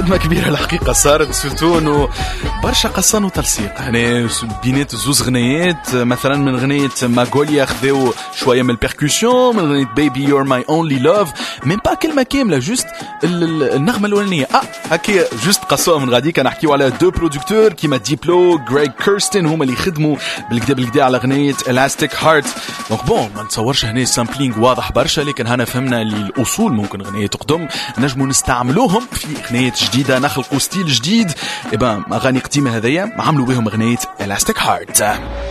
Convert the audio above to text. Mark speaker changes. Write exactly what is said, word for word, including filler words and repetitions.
Speaker 1: خدمة كبيرة الحقيقة صارت، سورتو انه برشا قصان وتلصيق يعني بينات زوز غنيات. مثلا من غنية ماغوليا خذوا شوية من البيركوسيون، من غنية بيبي يور ماي اونلي لاف، ميم با كلمة كاملة، جوست النغمة الأولانية اه هكي جوست قصوها من غادي. كان نحكيو على دو برودكتور كيما ديبلو غريغ كيرستن، هما اللي خدموا بالكدا بالكدا على غنية الاستيك هارت. دونك بون ما نتصورش هنا سامبلينغ واضح برشا، لكن هنا فهمنا اللي الاصول ممكن غنية تقدم نجموا نستعملوهم في غنية جديدة، نخلقوا ستيل جديد. إبا أغاني قديمة هذيا عملوا بهم غنية الاستيك هارت.